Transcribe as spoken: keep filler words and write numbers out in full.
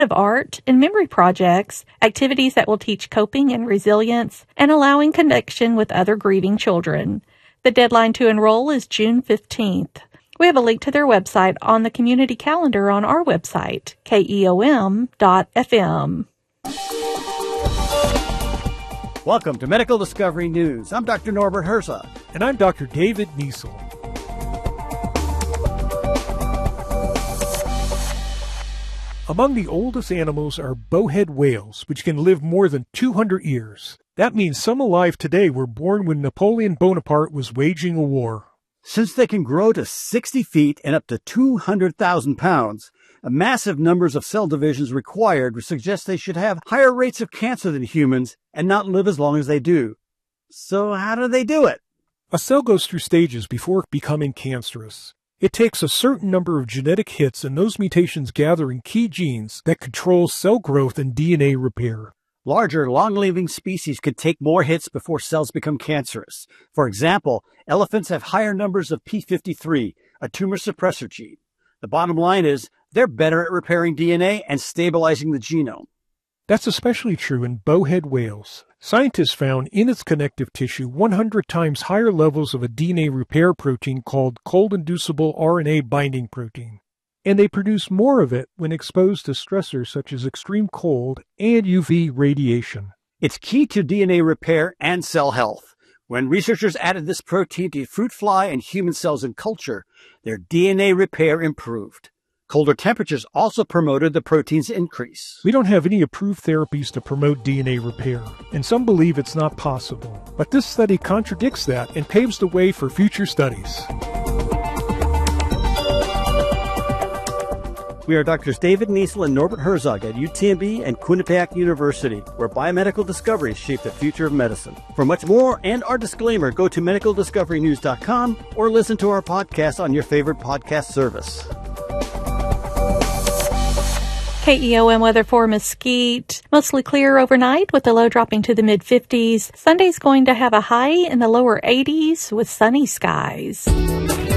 of art and memory projects, activities that will teach coping and resilience, and allowing connection with other grieving children. The deadline to enroll is June fifteenth. We have a link to their website on the community calendar on our website, K E O M dot F M. Welcome to Medical Discovery News. I'm Doctor Norbert Herzog. And I'm Doctor David Niesel. Among the oldest animals are bowhead whales, which can live more than two hundred years. That means some alive today were born when Napoleon Bonaparte was waging a war. Since they can grow to sixty feet and up to two hundred thousand pounds, a massive numbers of cell divisions required would suggest they should have higher rates of cancer than humans and not live as long as they do. So how do they do it? A cell goes through stages before becoming cancerous. It takes a certain number of genetic hits, and those mutations gather in key genes that control cell growth and D N A repair. Larger, long-living species could take more hits before cells become cancerous. For example, elephants have higher numbers of P fifty-three, a tumor suppressor gene. The bottom line is, they're better at repairing D N A and stabilizing the genome. That's especially true in bowhead whales. Scientists found in its connective tissue one hundred times higher levels of a D N A repair protein called cold-inducible R N A binding protein. And they produce more of it when exposed to stressors such as extreme cold and U V radiation. It's key to D N A repair and cell health. When researchers added this protein to fruit fly and human cells in culture, their D N A repair improved. Colder temperatures also promoted the protein's increase. We don't have any approved therapies to promote D N A repair, and some believe it's not possible. But this study contradicts that and paves the way for future studies. We are Doctors David Niesel and Norbert Herzog at U T M B and Quinnipiac University, where biomedical discoveries shape the future of medicine. For much more and our disclaimer, go to medical discovery news dot com or listen to our podcast on your favorite podcast service. K E O M weather for Mesquite. Mostly clear overnight with the low dropping to the mid fifties. Sunday's going to have a high in the lower eighties with sunny skies.